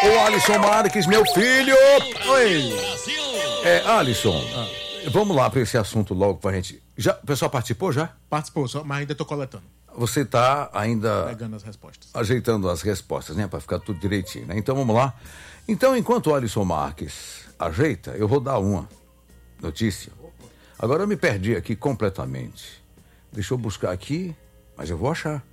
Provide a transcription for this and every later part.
Ô, Alisson Marques, meu filho! Oi! Alisson, vamos lá para esse assunto logo pra gente. O pessoal participou já? Participou, mas ainda tô coletando. Você tá ainda... Pegando as respostas. Ajeitando as respostas, né? Pra ficar tudo direitinho, né? Então, vamos lá. Então, enquanto o Alisson Marques ajeita, eu vou dar uma notícia. Agora eu me perdi aqui completamente. Deixa eu buscar aqui, mas eu vou achar.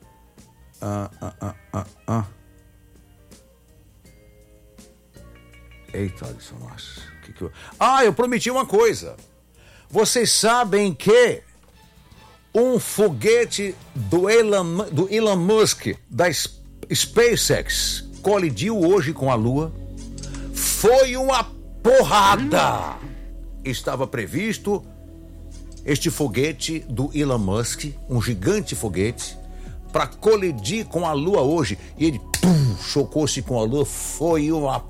Eita, Alisson Marques. Eu prometi uma coisa. Vocês sabem que um foguete do Elon Musk, da SpaceX, colidiu hoje com a Lua? Foi uma porrada! Estava previsto este foguete do Elon Musk, um gigante foguete, para colidir com a Lua hoje. E ele chocou-se com a Lua, foi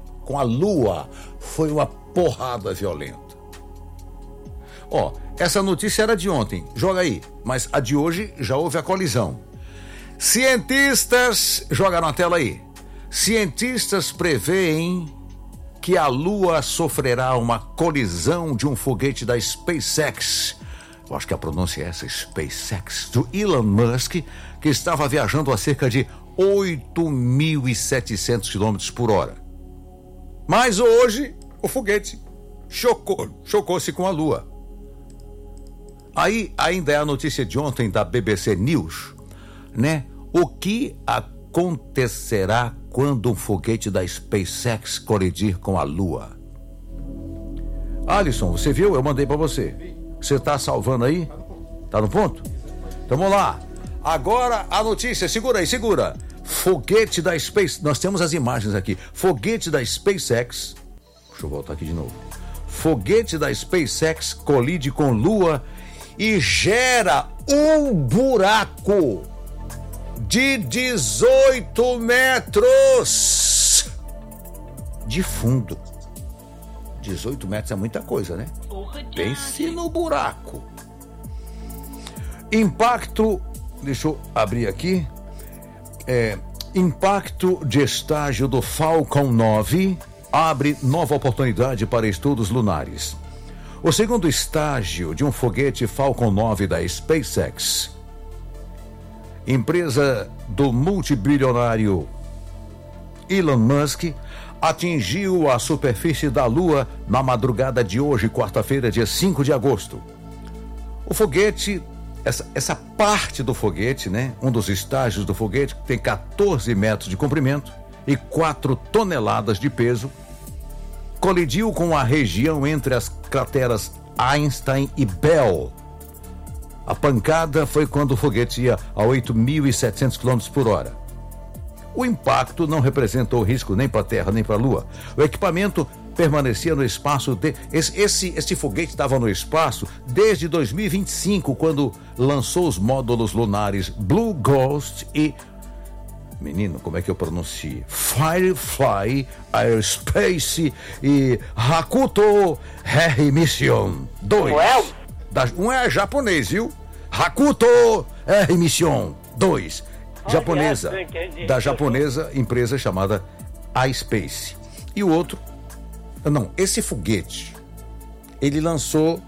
uma porrada violenta. Essa notícia era de ontem, joga aí, mas a de hoje já houve a colisão. Cientistas, joga na tela aí, cientistas preveem que a Lua sofrerá uma colisão de um foguete da SpaceX. Eu acho que a pronúncia é essa, SpaceX, do Elon Musk, que estava viajando a cerca de 8.700 km por hora. Mas hoje, o foguete chocou-se com a Lua. Aí, ainda é a notícia de ontem da BBC News, né? O que acontecerá quando um foguete da SpaceX colidir com a Lua? Alisson, você viu? Eu mandei pra você. Você tá salvando aí? Tá no ponto? Então vamos lá. Agora a notícia, segura aí, segura. Foguete da SpaceX, nós temos as imagens aqui. Foguete da SpaceX, deixa eu voltar aqui de novo. Foguete da SpaceX colide com Lua e gera um buraco de 18 metros de fundo. 18 metros é muita coisa, né? Pense no buraco. Impacto, deixa eu abrir aqui. Impacto de estágio do Falcon 9 abre nova oportunidade para estudos lunares. O segundo estágio de um foguete Falcon 9 da SpaceX, empresa do multibilionário Elon Musk, atingiu a superfície da Lua na madrugada de hoje, quarta-feira, dia 5 de agosto. O foguete, essa parte do foguete, né? Um dos estágios do foguete, tem 14 metros de comprimento e 4 toneladas de peso, colidiu com a região entre as crateras Einstein e Bell. A pancada foi quando o foguete ia a 8.700 km por hora. O impacto não representou risco nem para a Terra nem para a Lua. O equipamento permanecia no espaço. Esse foguete estava no espaço desde 2025, quando lançou os módulos lunares Blue Ghost e... Menino, como é que eu pronuncio? Firefly Aerospace e Hakuto Heavy Mission 2. Um é japonês, viu? Hakuto Heavy Mission 2. Japonesa, da japonesa empresa chamada iSpace. E o outro, esse foguete, ele lançou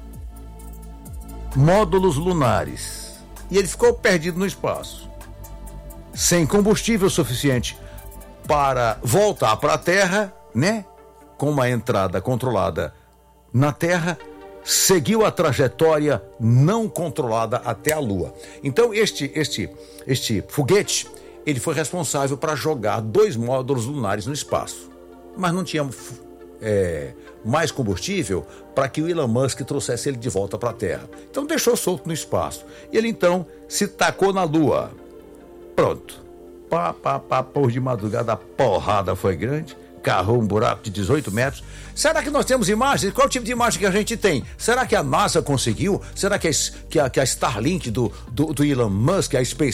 módulos lunares e ele ficou perdido no espaço, sem combustível suficiente para voltar para a Terra, né? Com uma entrada controlada na Terra, seguiu a trajetória não controlada até a Lua. Então este foguete, ele foi responsável para jogar 2 módulos lunares no espaço, mas não tinha mais combustível para que o Elon Musk trouxesse ele de volta para a Terra. Então deixou solto no espaço. E ele então se tacou na Lua. Pronto. Por de madrugada a porrada foi grande. Carrou um buraco de 18 metros. Será que nós temos imagens? Qual tipo de imagem que a gente tem? Será que a NASA conseguiu? Será que a Starlink do Elon Musk, a SpaceX,